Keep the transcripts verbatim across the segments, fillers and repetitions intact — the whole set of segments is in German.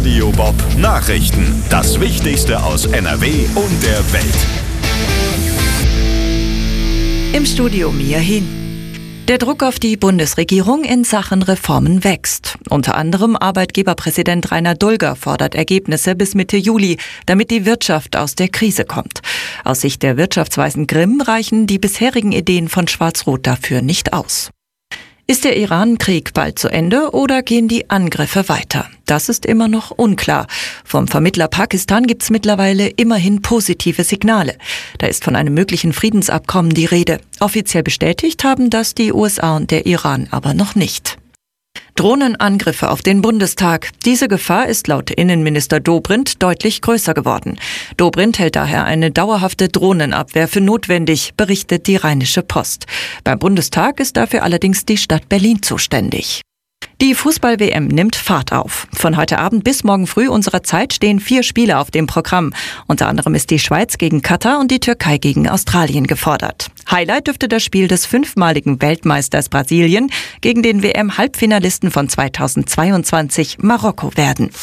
Radio Bob Nachrichten. Das Wichtigste aus N R W und der Welt. Im Studio Mia Hin. Der Druck auf die Bundesregierung in Sachen Reformen wächst. Unter anderem Arbeitgeberpräsident Rainer Dulger fordert Ergebnisse bis Mitte Juli, damit die Wirtschaft aus der Krise kommt. Aus Sicht der Wirtschaftsweisen Grimm reichen die bisherigen Ideen von Schwarz-Rot dafür nicht aus. Ist der Iran-Krieg bald zu Ende oder gehen die Angriffe weiter? Das ist immer noch unklar. Vom Vermittler Pakistan gibt es mittlerweile immerhin positive Signale. Da ist von einem möglichen Friedensabkommen die Rede. Offiziell bestätigt haben das die U S A und der Iran aber noch nicht. Drohnenangriffe auf den Bundestag. Diese Gefahr ist laut Innenminister Dobrindt deutlich größer geworden. Dobrindt hält daher eine dauerhafte Drohnenabwehr für notwendig, berichtet die Rheinische Post. Beim Bundestag ist dafür allerdings die Stadt Berlin zuständig. Die Fußball-W M nimmt Fahrt auf. Von heute Abend bis morgen früh unserer Zeit stehen vier Spiele auf dem Programm. Unter anderem ist die Schweiz gegen Katar und die Türkei gegen Australien gefordert. Highlight dürfte das Spiel des fünfmaligen Weltmeisters Brasilien gegen den W M-Halbfinalisten von zweitausendzweiundzwanzig Marokko werden.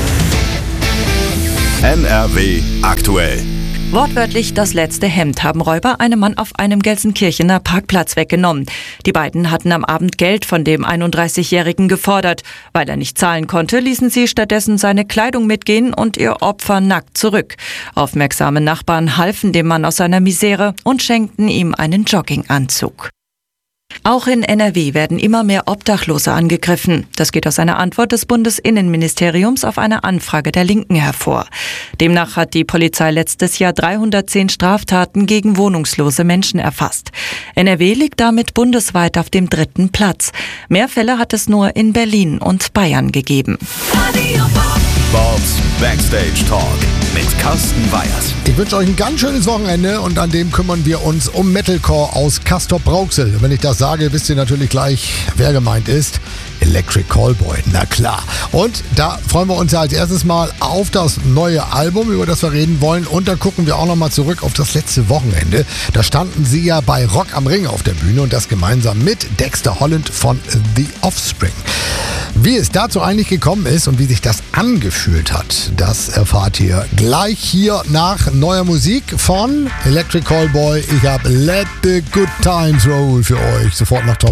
N R W aktuell. Wortwörtlich das letzte Hemd haben Räuber einem Mann auf einem Gelsenkirchener Parkplatz weggenommen. Die beiden hatten am Abend Geld von dem einunddreißigjährigen gefordert. Weil er nicht zahlen konnte, ließen sie stattdessen seine Kleidung mitgehen und ihr Opfer nackt zurück. Aufmerksame Nachbarn halfen dem Mann aus seiner Misere und schenkten ihm einen Jogginganzug. Auch in N R W werden immer mehr Obdachlose angegriffen. Das geht aus einer Antwort des Bundesinnenministeriums auf eine Anfrage der Linken hervor. Demnach hat die Polizei letztes Jahr dreihundertzehn Straftaten gegen wohnungslose Menschen erfasst. N R W liegt damit bundesweit auf dem dritten Platz. Mehr Fälle hat es nur in Berlin und Bayern gegeben. Bobs Backstage Talk mit Carsten Weyers. Ich wünsche euch ein ganz schönes Wochenende und an dem kümmern wir uns um Metalcore aus Castrop-Rauxel. Wenn ich das sage, wisst ihr natürlich gleich, wer gemeint ist. Electric Callboy, na klar. Und da freuen wir uns ja als erstes mal auf das neue Album, über das wir reden wollen. Und da gucken wir auch nochmal zurück auf das letzte Wochenende. Da standen sie ja bei Rock am Ring auf der Bühne und das gemeinsam mit Dexter Holland von The Offspring. Wie es dazu eigentlich gekommen ist und wie sich das angefühlt hat, das erfahrt ihr gleich hier nach neuer Musik von Electric Callboy. Ich habe Let the Good Times Roll für euch. Sofort nach Tom.